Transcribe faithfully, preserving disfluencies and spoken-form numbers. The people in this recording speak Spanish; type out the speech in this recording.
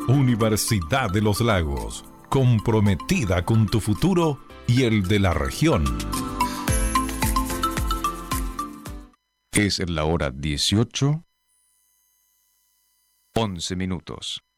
Universidad de los Lagos, comprometida con tu futuro y el de la región. Es la hora dieciocho, once minutos.